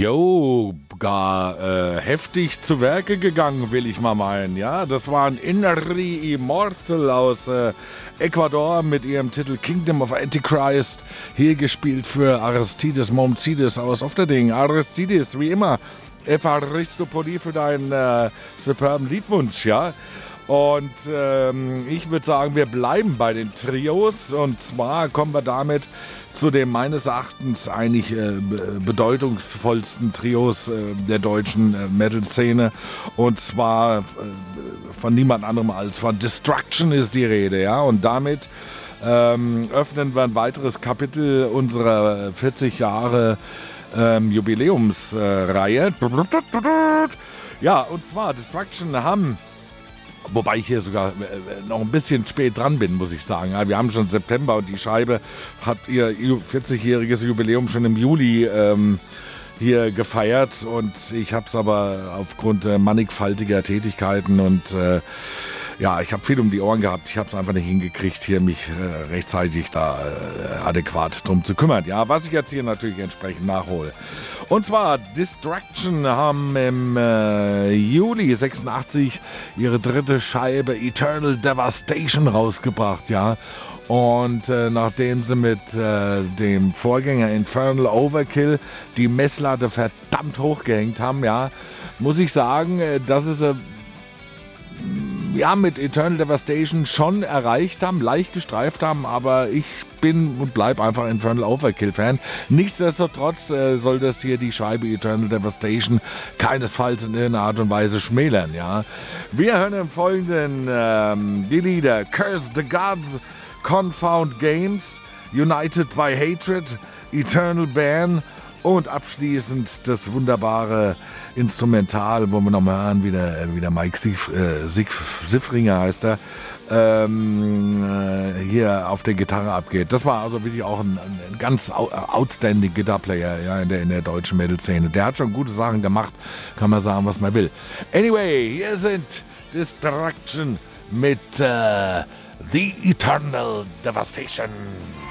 Jo, gar heftig zu Werke gegangen, will ich mal meinen. Ja, das waren Inari Immortal aus Ecuador mit ihrem Titel Kingdom of Antichrist. Hier gespielt für Aristides Momcides aus Ofterding. Aristides, wie immer, Epharistopolie für deinen superben Liedwunsch, ja. Und ich würde sagen, wir bleiben bei den Trios. Und zwar kommen wir damit zu dem meines Erachtens eigentlich bedeutungsvollsten Trios der deutschen Metal-Szene. Und zwar von niemand anderem als von Destruction ist die Rede. Ja? Und damit öffnen wir ein weiteres Kapitel unserer 40 Jahre Jubiläumsreihe. Ja, und zwar Destruction haben... Wobei ich hier sogar noch ein bisschen spät dran bin, muss ich sagen. Ja, wir haben schon September und die Scheibe hat ihr 40-jähriges Jubiläum schon im Juli hier gefeiert. Und ich habe es aber aufgrund mannigfaltiger Tätigkeiten und ich habe viel um die Ohren gehabt. Ich habe es einfach nicht hingekriegt, hier mich rechtzeitig da adäquat drum zu kümmern. Ja, was ich jetzt hier natürlich entsprechend nachhole. Und zwar Destruction haben im Juli 86 ihre dritte Scheibe Eternal Devastation rausgebracht, ja. Und nachdem sie mit dem Vorgänger Infernal Overkill die Messlatte verdammt hochgehängt haben, ja, muss ich sagen, dass es mit Eternal Devastation schon erreicht haben, leicht gestreift haben, aber ich bin und bleibe einfach Infernal Overkill-Fan. Nichtsdestotrotz soll das hier die Scheibe Eternal Devastation keinesfalls in irgendeiner Art und Weise schmälern, ja. Wir hören im Folgenden die Lieder Curse the Gods, Confound Games, United by Hatred, Eternal Ban und abschließend das wunderbare Instrumental, wo wir nochmal hören, wieder Mike Siffringer heißt er, hier auf der Gitarre abgeht. Das war also wirklich auch ein ganz outstanding Guitar-Player, ja, in der deutschen Metal-Szene. Der hat schon gute Sachen gemacht, kann man sagen, was man will. Anyway, hier sind Destruction mit The Eternal Devastation.